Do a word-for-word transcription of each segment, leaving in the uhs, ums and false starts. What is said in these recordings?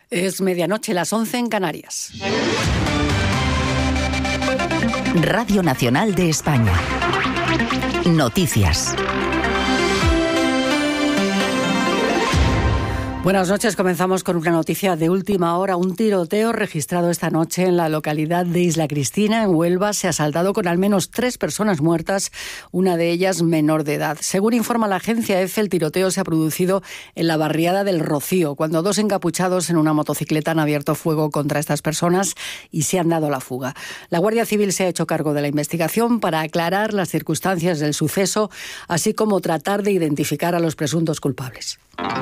Es medianoche, las once en Canarias. Radio Nacional de España. Noticias. Buenas noches, comenzamos con una noticia de última hora. Un tiroteo registrado esta noche en la localidad de Isla Cristina, en Huelva, se ha saldado con al menos tres personas muertas, una de ellas menor de edad. Según informa la agencia EFE, el tiroteo se ha producido en la barriada del Rocío, cuando dos encapuchados en una motocicleta han abierto fuego contra estas personas y se han dado la fuga. La Guardia Civil se ha hecho cargo de la investigación para aclarar las circunstancias del suceso, así como tratar de identificar a los presuntos culpables.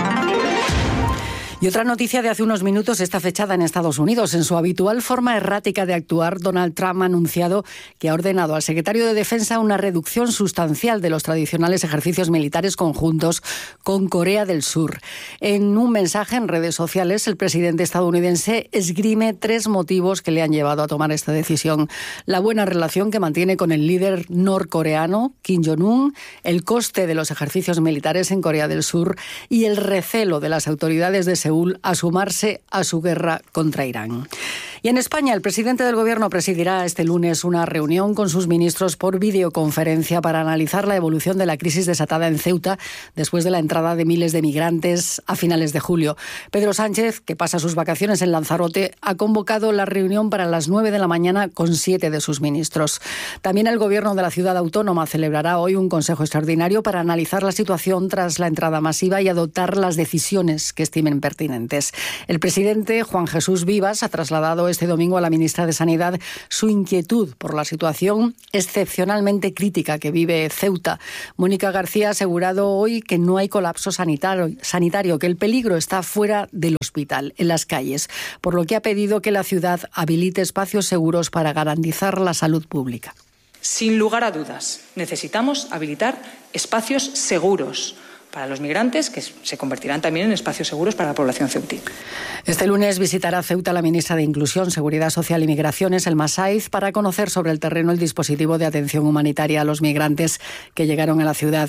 Y otra noticia de hace unos minutos está fechada en Estados Unidos. En su habitual forma errática de actuar, Donald Trump ha anunciado que ha ordenado al secretario de Defensa una reducción sustancial de los tradicionales ejercicios militares conjuntos con Corea del Sur. En un mensaje en redes sociales, el presidente estadounidense esgrime tres motivos que le han llevado a tomar esta decisión: la buena relación que mantiene con el líder norcoreano, Kim Jong-un, el coste de los ejercicios militares en Corea del Sur y el recelo de las autoridades de Seúl a sumarse a su guerra contra Irán. Y en España, el presidente del Gobierno presidirá este lunes una reunión con sus ministros por videoconferencia para analizar la evolución de la crisis desatada en Ceuta después de la entrada de miles de migrantes a finales de julio. Pedro Sánchez, que pasa sus vacaciones en Lanzarote, ha convocado la reunión para las nueve de la mañana con siete de sus ministros. También el Gobierno de la Ciudad Autónoma celebrará hoy un consejo extraordinario para analizar la situación tras la entrada masiva y adoptar las decisiones que estimen pertinentes. El presidente, Juan Jesús Vivas, ha trasladado este domingo a la ministra de Sanidad su inquietud por la situación excepcionalmente crítica que vive Ceuta. Mónica García ha asegurado hoy que no hay colapso sanitario, sanitario, que el peligro está fuera del hospital, en las calles, por lo que ha pedido que la ciudad habilite espacios seguros para garantizar la salud pública. Sin lugar a dudas, necesitamos habilitar espacios seguros para los migrantes, que se convertirán también en espacios seguros para la población ceutí. Este lunes visitará Ceuta la ministra de Inclusión, Seguridad Social y Migraciones, Elma Saiz, para conocer sobre el terreno el dispositivo de atención humanitaria a los migrantes que llegaron a la ciudad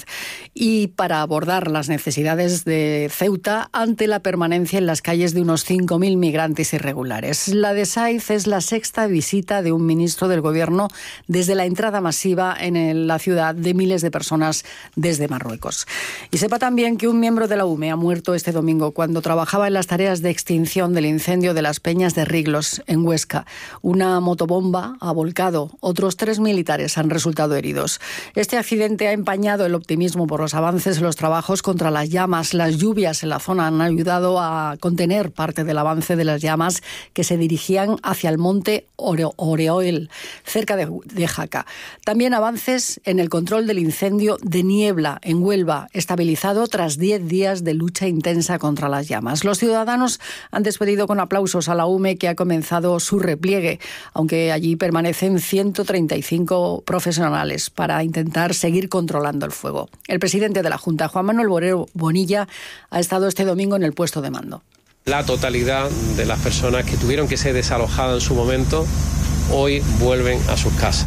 y para abordar las necesidades de Ceuta ante la permanencia en las calles de unos cinco mil migrantes irregulares. La de Saiz es la sexta visita de un ministro del Gobierno desde la entrada masiva en la ciudad de miles de personas desde Marruecos. Y se también que un miembro de la U M E ha muerto este domingo cuando trabajaba en las tareas de extinción del incendio de las Peñas de Riglos, en Huesca. Una motobomba ha volcado. Otros tres militares han resultado heridos. Este accidente ha empañado el optimismo por los avances en los trabajos contra las llamas. Las lluvias en la zona han ayudado a contener parte del avance de las llamas que se dirigían hacia el monte Oreoel, cerca de, de Jaca. También avances en el control del incendio de Niebla, en Huelva, estabilizado tras diez días de lucha intensa contra las llamas. Los ciudadanos han despedido con aplausos a la U M E, que ha comenzado su repliegue, aunque allí permanecen ciento treinta y cinco profesionales para intentar seguir controlando el fuego. El presidente de la Junta, Juan Manuel Borrero Bonilla, ha estado este domingo en el puesto de mando. La totalidad de las personas que tuvieron que ser desalojadas en su momento hoy vuelven a sus casas.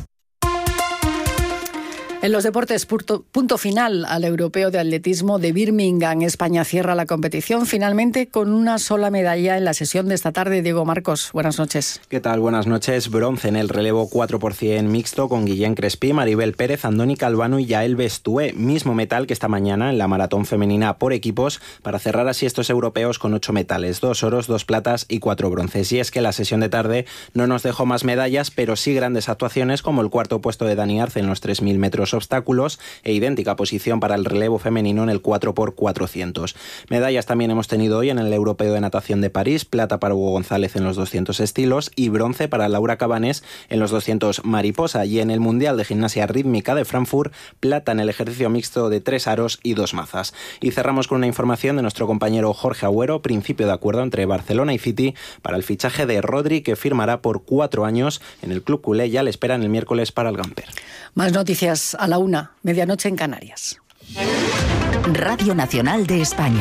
En los deportes, punto, punto final al Europeo de Atletismo de Birmingham. España cierra la competición finalmente con una sola medalla en la sesión de esta tarde. Diego Marcos, buenas noches. ¿Qué tal? Buenas noches. Bronce en el relevo cuatro por cien mixto con Guillén Crespí, Maribel Pérez, Andoni Calvano y Yael Bestué. Mismo metal que esta mañana en la maratón femenina por equipos, para cerrar así estos europeos con ocho metales, dos oros, dos platas y cuatro bronces. Y es que la sesión de tarde no nos dejó más medallas, pero sí grandes actuaciones, como el cuarto puesto de Dani Arce en los tres mil metros obstáculos e idéntica posición para el relevo femenino en el cuatro por cuatrocientos. Medallas también hemos tenido hoy en el Europeo de Natación de París, plata para Hugo González en los doscientos estilos y bronce para Laura Cabanés en los doscientos mariposa, y en el Mundial de Gimnasia Rítmica de Frankfurt, plata en el ejercicio mixto de tres aros y dos mazas. Y cerramos con una información de nuestro compañero Jorge Agüero, principio de acuerdo entre Barcelona y City para el fichaje de Rodri, que firmará por cuatro años en el club culé. Ya le esperan el miércoles para el Gamper. Más noticias a la una, medianoche en Canarias. Radio Nacional de España.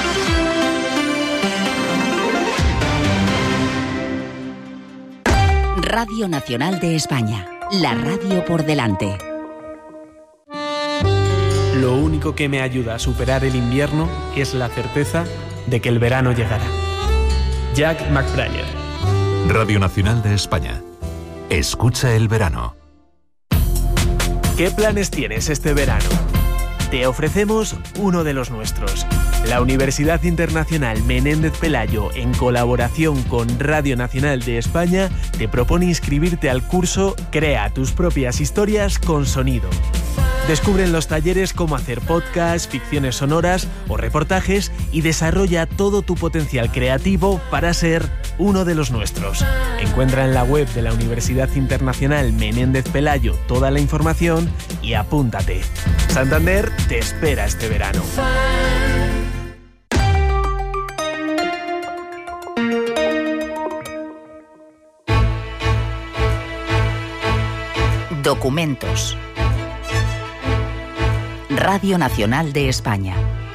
Radio Nacional de España, la radio por delante. Lo único que me ayuda a superar el invierno es la certeza de que el verano llegará. Jack McBrayer. Radio Nacional de España. Escucha el verano. ¿Qué planes tienes este verano? Te ofrecemos uno de los nuestros. La Universidad Internacional Menéndez Pelayo, en colaboración con Radio Nacional de España, te propone inscribirte al curso Crea tus propias historias con sonido. Descubre en los talleres cómo hacer podcasts, ficciones sonoras o reportajes y desarrolla todo tu potencial creativo para ser uno de los nuestros. Encuentra en la web de la Universidad Internacional Menéndez Pelayo toda la información y apúntate. Santander te espera este verano. Documentos. Radio Nacional de España.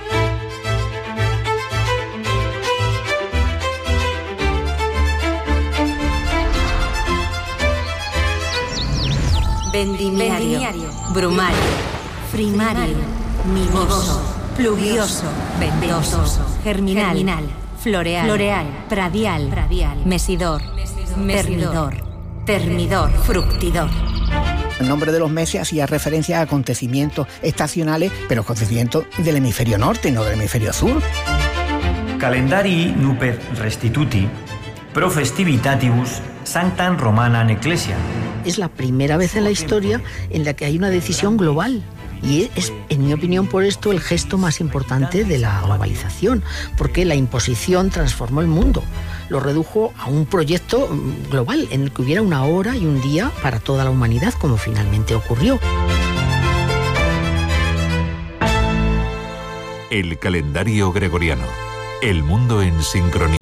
Vendimiario, brumario, frimario, migoso, pluvioso, ventoso, germinal, floreal, floreal, pradial, mesidor, termidor, termidor, fructidor. El nombre de los meses hacía referencia a acontecimientos estacionales, pero acontecimientos del hemisferio norte, no del hemisferio sur. Calendari nuper restituti, pro festivitatibus sanctam Romanam Ecclesia. Es la primera vez en la historia en la que hay una decisión global. Y es, en mi opinión, por esto el gesto más importante de la globalización, porque la imposición transformó el mundo, lo redujo a un proyecto global en el que hubiera una hora y un día para toda la humanidad, como finalmente ocurrió. El calendario gregoriano. El mundo en sincronía.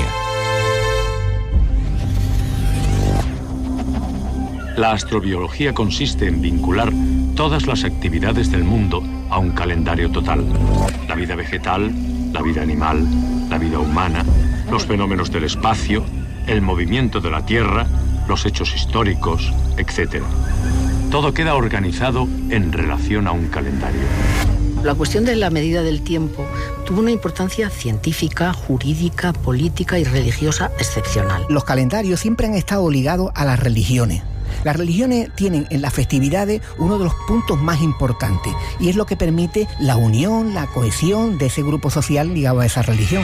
La astrobiología consiste en vincular todas las actividades del mundo a un calendario total. La vida vegetal, la vida animal, la vida humana, los fenómenos del espacio, el movimiento de la Tierra, los hechos históricos, etcétera. Todo queda organizado en relación a un calendario. La cuestión de la medida del tiempo tuvo una importancia científica, jurídica, política y religiosa excepcional. Los calendarios siempre han estado ligados a las religiones. Las religiones tienen en las festividades uno de los puntos más importantes y es lo que permite la unión, la cohesión de ese grupo social ligado a esa religión.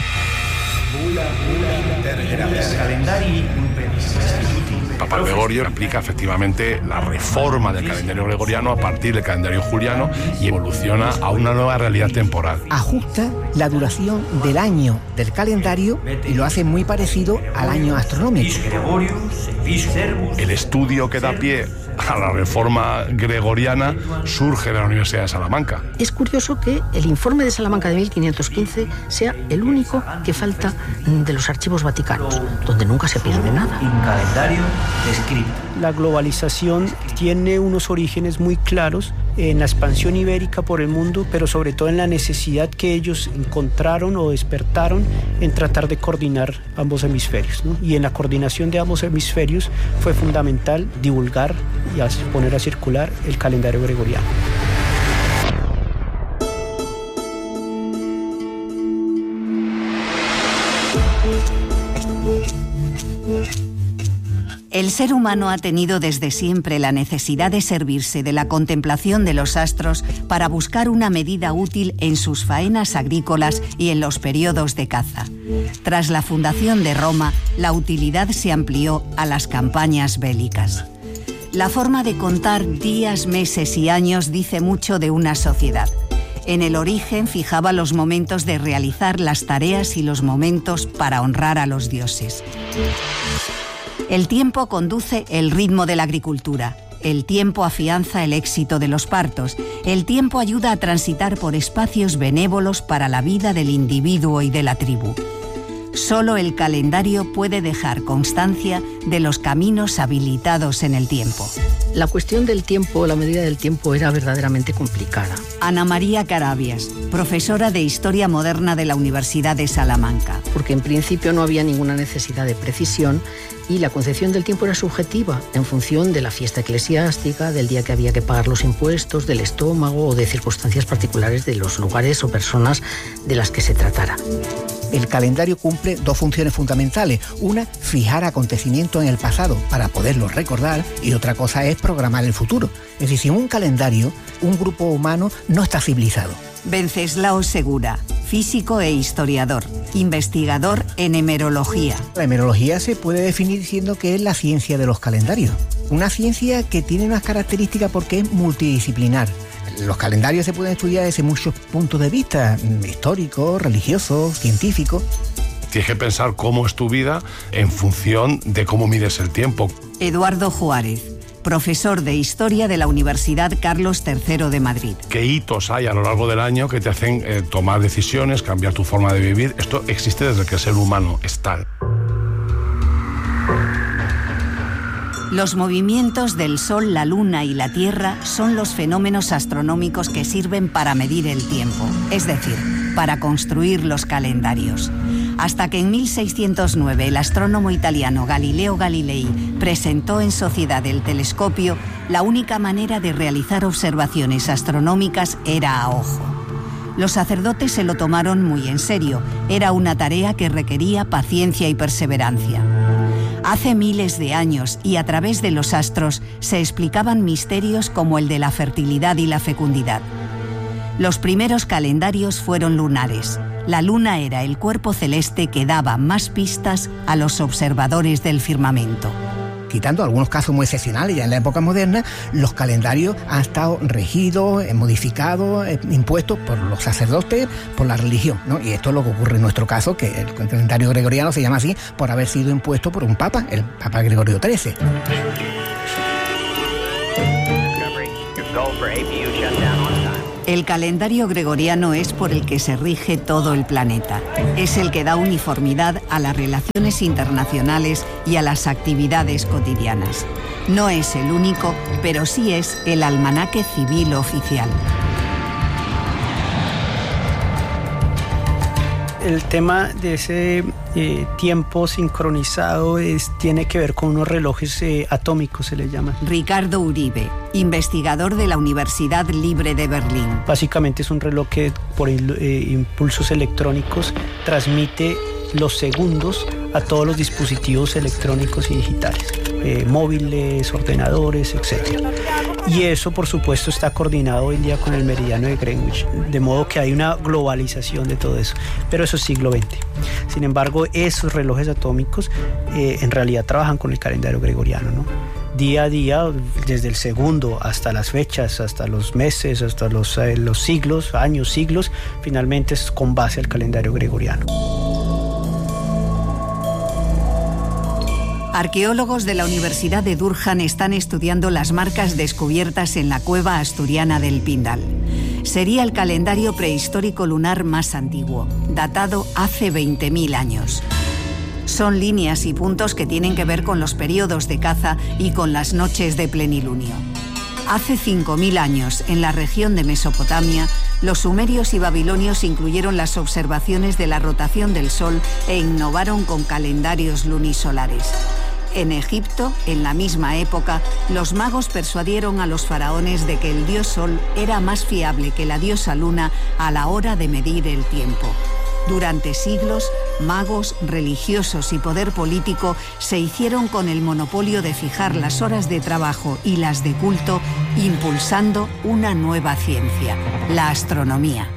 Papa Gregorio aplica efectivamente la reforma del calendario gregoriano a partir del calendario juliano y evoluciona a una nueva realidad temporal. Ajusta la duración del año del calendario y lo hace muy parecido al año astronómico. El estudio que da pie a la reforma gregoriana surge de la Universidad de Salamanca. Es curioso que el informe de Salamanca de mil quinientos quince sea el único que falta de los archivos vaticanos, donde nunca se pierde nada. Calendario escrito. La globalización tiene unos orígenes muy claros en la expansión ibérica por el mundo, pero sobre todo en la necesidad que ellos encontraron o despertaron en tratar de coordinar ambos hemisferios, ¿no? Y en la coordinación de ambos hemisferios fue fundamental divulgar y poner a circular el calendario gregoriano. El ser humano ha tenido desde siempre la necesidad de servirse de la contemplación de los astros para buscar una medida útil en sus faenas agrícolas y en los periodos de caza. Tras la fundación de Roma, la utilidad se amplió a las campañas bélicas. La forma de contar días, meses y años dice mucho de una sociedad. En el origen fijaba los momentos de realizar las tareas y los momentos para honrar a los dioses. El tiempo conduce el ritmo de la agricultura. El tiempo afianza el éxito de los partos. El tiempo ayuda a transitar por espacios benévolos para la vida del individuo y de la tribu. Solo el calendario puede dejar constancia de los caminos habilitados en el tiempo. La cuestión del tiempo, la medida del tiempo, era verdaderamente complicada. Ana María Carabias, profesora de Historia Moderna de la Universidad de Salamanca. Porque en principio no había ninguna necesidad de precisión y la concepción del tiempo era subjetiva en función de la fiesta eclesiástica, del día que había que pagar los impuestos, del estómago o de circunstancias particulares de los lugares o personas de las que se tratara. El calendario cumple dos funciones fundamentales. Una, fijar acontecimientos en el pasado para poderlos recordar, y otra cosa es programar el futuro. Es decir, sin un calendario, un grupo humano no está civilizado. Wenceslao Segura, físico e historiador, investigador en hemerología. La hemerología se puede definir diciendo que es la ciencia de los calendarios. Una ciencia que tiene unas características porque es multidisciplinar. Los calendarios se pueden estudiar desde muchos puntos de vista, históricos, religiosos, científicos. Tienes que pensar cómo es tu vida en función de cómo mides el tiempo. Eduardo Juárez, profesor de Historia de la Universidad Carlos tercero de Madrid. ¿Qué hitos hay a lo largo del año que te hacen eh, tomar decisiones, cambiar tu forma de vivir? Esto existe desde que el ser humano está. Los movimientos del Sol, la Luna y la Tierra son los fenómenos astronómicos que sirven para medir el tiempo, es decir, para construir los calendarios. Hasta que en mil seiscientos nueve el astrónomo italiano Galileo Galilei presentó en sociedad el telescopio, la única manera de realizar observaciones astronómicas era a ojo. Los sacerdotes se lo tomaron muy en serio. Era una tarea que requería paciencia y perseverancia. Hace miles de años, y a través de los astros, se explicaban misterios como el de la fertilidad y la fecundidad. Los primeros calendarios fueron lunares. La luna era el cuerpo celeste que daba más pistas a los observadores del firmamento. Quitando algunos casos muy excepcionales ya en la época moderna, los calendarios han estado regidos, modificados, impuestos por los sacerdotes, por la religión, ¿no? Y esto es lo que ocurre en nuestro caso, que el calendario gregoriano se llama así por haber sido impuesto por un papa, el Papa Gregorio trece. El calendario gregoriano es por el que se rige todo el planeta. Es el que da uniformidad a las relaciones internacionales y a las actividades cotidianas. No es el único, pero sí es el almanaque civil oficial. El tema de ese eh, tiempo sincronizado es, tiene que ver con unos relojes eh, atómicos, se les llama. Ricardo Uribe, investigador de la Universidad Libre de Berlín. Básicamente es un reloj que por eh, impulsos electrónicos transmite los segundos a todos los dispositivos electrónicos y digitales, eh, móviles, ordenadores, etcétera. Y eso, por supuesto, está coordinado hoy en día con el meridiano de Greenwich, de modo que hay una globalización de todo eso. Pero eso es siglo veinte. Sin embargo, esos relojes atómicos eh, en realidad trabajan con el calendario gregoriano, ¿no? Día a día, desde el segundo hasta las fechas, hasta los meses, hasta los, eh, los siglos, años, siglos, finalmente es con base al calendario gregoriano. Arqueólogos de la Universidad de Durham están estudiando las marcas descubiertas en la cueva asturiana del Pindal. Sería el calendario prehistórico lunar más antiguo, datado hace veinte mil años. Son líneas y puntos que tienen que ver con los periodos de caza y con las noches de plenilunio. Hace cinco mil años, en la región de Mesopotamia, los sumerios y babilonios incluyeron las observaciones de la rotación del Sol e innovaron con calendarios lunisolares. En Egipto, en la misma época, los magos persuadieron a los faraones de que el dios Sol era más fiable que la diosa Luna a la hora de medir el tiempo. Durante siglos, magos, religiosos y poder político se hicieron con el monopolio de fijar las horas de trabajo y las de culto, impulsando una nueva ciencia, la astronomía.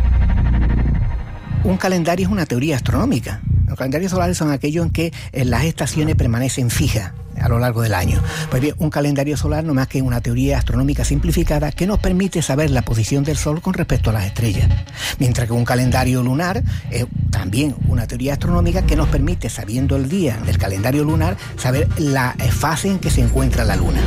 Un calendario es una teoría astronómica. Los calendarios solares son aquellos en que las estaciones permanecen fijas a lo largo del año. Pues bien, un calendario solar no más que una teoría astronómica simplificada que nos permite saber la posición del Sol con respecto a las estrellas. Mientras que un calendario lunar es también una teoría astronómica que nos permite, sabiendo el día del calendario lunar, saber la fase en que se encuentra la Luna.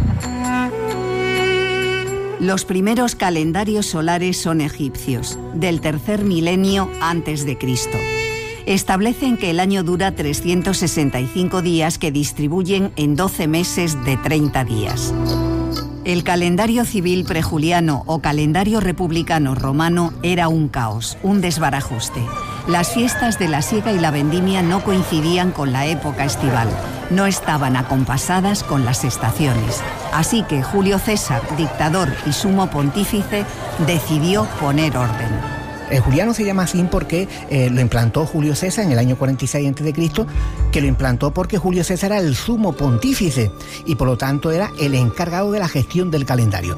Los primeros calendarios solares son egipcios, del tercer milenio antes de Cristo. Establecen que el año dura trescientos sesenta y cinco días que distribuyen en doce meses de treinta días. El calendario civil prejuliano o calendario republicano romano era un caos, un desbarajuste. Las fiestas de la siega y la vendimia no coincidían con la época estival, no estaban acompasadas con las estaciones. Así que Julio César, dictador y sumo pontífice, decidió poner orden. El juliano se llama así porque eh, lo implantó Julio César en el año cuarenta y seis antes de Cristo, que lo implantó porque Julio César era el sumo pontífice y por lo tanto era el encargado de la gestión del calendario.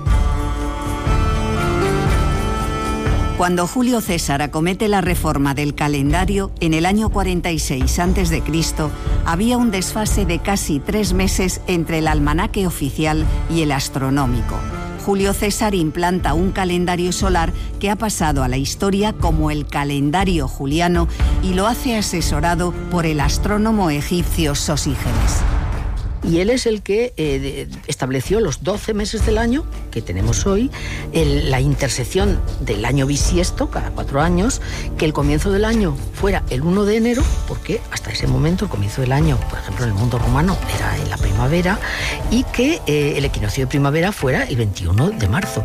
Cuando Julio César acomete la reforma del calendario, en el año cuarenta y seis antes de Cristo, había un desfase de casi tres meses entre el almanaque oficial y el astronómico. Julio César implanta un calendario solar que ha pasado a la historia como el calendario juliano y lo hace asesorado por el astrónomo egipcio Sosígenes. Y él es el que eh, estableció los doce meses del año que tenemos hoy, el, la intersección del año bisiesto, cada cuatro años, que el comienzo del año fuera el uno de enero, porque hasta ese momento el comienzo del año, por ejemplo, en el mundo romano era en la primavera, y que eh, el equinoccio de primavera fuera el veintiuno de marzo.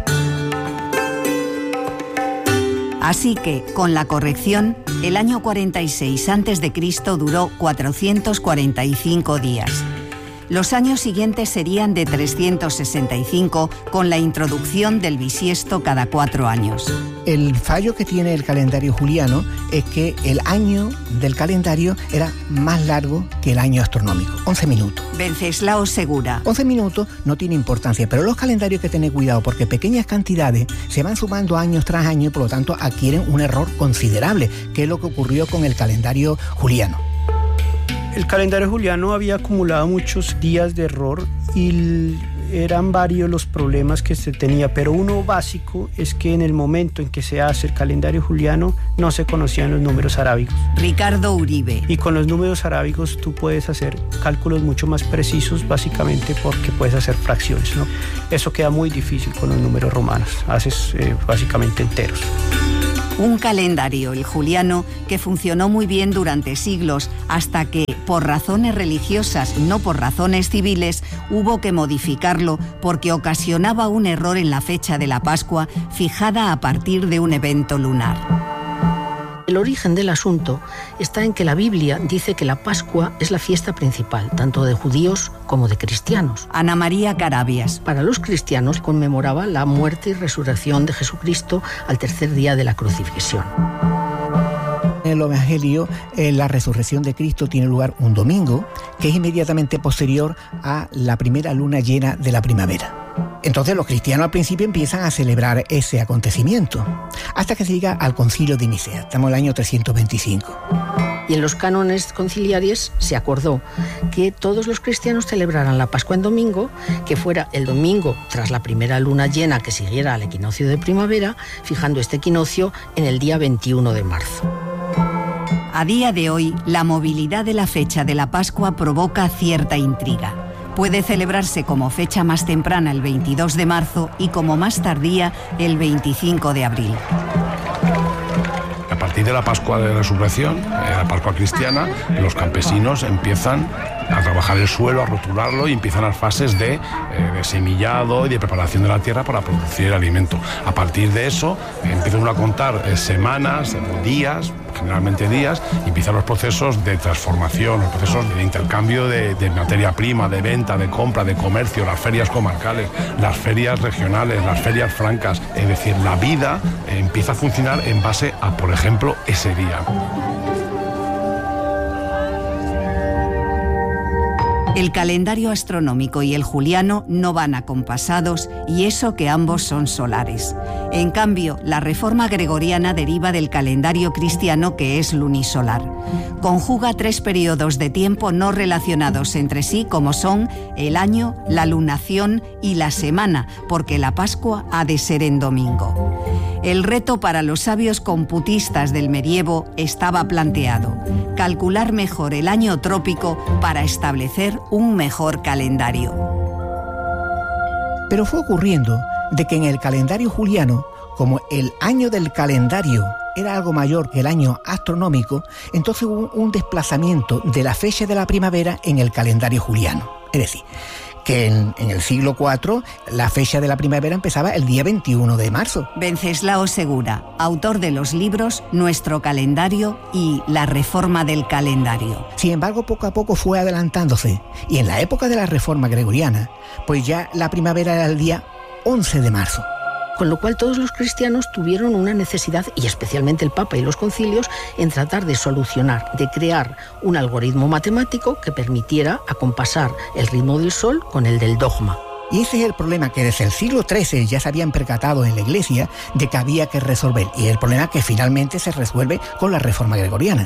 Así que, con la corrección, el año cuarenta y seis antes de Cristo duró cuatrocientos cuarenta y cinco días. Los años siguientes serían de trescientos sesenta y cinco, con la introducción del bisiesto cada cuatro años. El fallo que tiene el calendario juliano es que el año del calendario era más largo que el año astronómico, once minutos. Venceslao Segura. once minutos no tiene importancia, pero los calendarios hay que tener cuidado porque pequeñas cantidades se van sumando años tras año y por lo tanto adquieren un error considerable, que es lo que ocurrió con el calendario juliano. El calendario juliano había acumulado muchos días de error y eran varios los problemas que se tenía, pero uno básico es que en el momento en que se hace el calendario juliano no se conocían los números arábigos. Ricardo Uribe. Y con los números arábigos tú puedes hacer cálculos mucho más precisos, básicamente porque puedes hacer fracciones, ¿no? Eso queda muy difícil con los números romanos, haces eh, básicamente enteros. Un calendario, el juliano, que funcionó muy bien durante siglos hasta que, por razones religiosas, no por razones civiles, hubo que modificarlo porque ocasionaba un error en la fecha de la Pascua fijada a partir de un evento lunar. El origen del asunto está en que la Biblia dice que la Pascua es la fiesta principal, tanto de judíos como de cristianos. Ana María Carabias. Para los cristianos conmemoraba la muerte y resurrección de Jesucristo al tercer día de la crucifixión. En el Evangelio, eh, la resurrección de Cristo tiene lugar un domingo, que es inmediatamente posterior a la primera luna llena de la primavera. Entonces los cristianos al principio empiezan a celebrar ese acontecimiento, hasta que se llega al Concilio de Nicea. Estamos en el año trescientos veinticinco. Y en los cánones conciliares se acordó que todos los cristianos celebraran la Pascua en domingo, que fuera el domingo tras la primera luna llena que siguiera al equinoccio de primavera, fijando este equinoccio en el día veintiuno de marzo. A día de hoy, la movilidad de la fecha de la Pascua provoca cierta intriga. Puede celebrarse como fecha más temprana el veintidós de marzo y como más tardía el veinticinco de abril. A partir de la Pascua de Resurrección, la Pascua cristiana, los campesinos empiezan a trabajar el suelo, a rotularlo y empiezan las fases de, eh, de semillado y de preparación de la tierra para producir el alimento. A partir de eso empiezan a contar eh, semanas, días, generalmente días, y empiezan los procesos de transformación, los procesos de intercambio de, de materia prima, de venta, de compra, de comercio, las ferias comarcales, las ferias regionales, las ferias francas. Es decir, la vida eh, empieza a funcionar en base a, por ejemplo, ese día. El calendario astronómico y el juliano no van acompasados, y eso que ambos son solares. En cambio, la reforma gregoriana deriva del calendario cristiano, que es lunisolar. Conjuga tres periodos de tiempo no relacionados entre sí, como son el año, la lunación y la semana, porque la Pascua ha de ser en domingo. El reto para los sabios computistas del medievo estaba planteado: calcular mejor el año trópico para establecer un mejor calendario. Pero fue ocurriendo de que en el calendario juliano, como el año del calendario era algo mayor que el año astronómico, entonces hubo un desplazamiento de la fecha de la primavera en el calendario juliano. Es decir, que en, en el siglo cuatro la fecha de la primavera empezaba el día veintiuno de marzo. Venceslao Segura, autor de los libros Nuestro calendario y La reforma del calendario. Sin embargo, poco a poco fue adelantándose, y en la época de la reforma gregoriana, pues ya la primavera era el día once de marzo. Con lo cual todos los cristianos tuvieron una necesidad, y especialmente el Papa y los concilios, en tratar de solucionar, de crear un algoritmo matemático que permitiera acompasar el ritmo del sol con el del dogma. Y ese es el problema que desde el siglo trece ya se habían percatado en la Iglesia de que había que resolver, y el problema que finalmente se resuelve con la Reforma Gregoriana.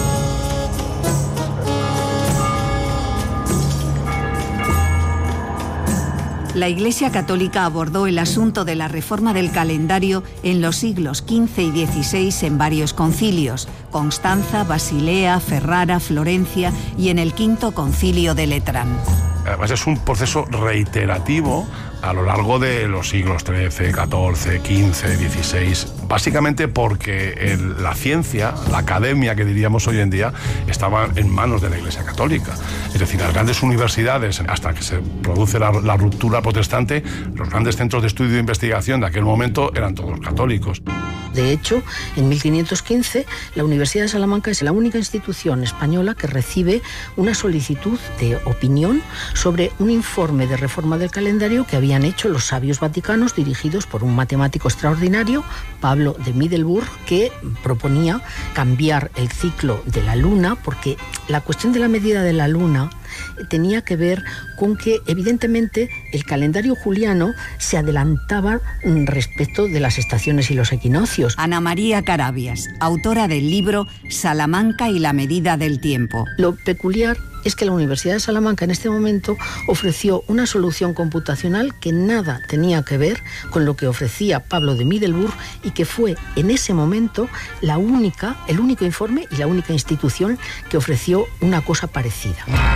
La Iglesia Católica abordó el asunto de la reforma del calendario en los siglos quince y dieciséis en varios concilios: Constanza, Basilea, Ferrara, Florencia y en el Quinto Concilio de Letrán. Además es un proceso reiterativo a lo largo de los siglos trece, catorce, quince, dieciséis, básicamente porque el, la ciencia, la academia que diríamos hoy en día, estaba en manos de la Iglesia Católica. Es decir, las grandes universidades, hasta que se produce la, la ruptura protestante, los grandes centros de estudio e investigación de aquel momento eran todos católicos. De hecho, en mil quinientos quince, la Universidad de Salamanca es la única institución española que recibe una solicitud de opinión sobre un informe de reforma del calendario que habían hecho los sabios vaticanos, dirigidos por un matemático extraordinario, Pablo de Middelburg, que proponía cambiar el ciclo de la luna, porque la cuestión de la medida de la luna tenía que ver con que, evidentemente, el calendario juliano se adelantaba respecto de las estaciones y los equinoccios. Ana María Carabias, autora del libro Salamanca y la medida del tiempo. Lo peculiar es que la Universidad de Salamanca en este momento ofreció una solución computacional que nada tenía que ver con lo que ofrecía Pablo de Middelburg, y que fue en ese momento la única, el único informe y la única institución que ofreció una cosa parecida.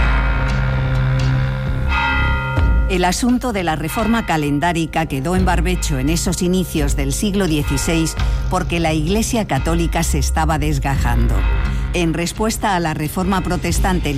El asunto de la reforma calendárica quedó en barbecho en esos inicios del siglo dieciséis porque la Iglesia Católica se estaba desgajando. En respuesta a la reforma protestante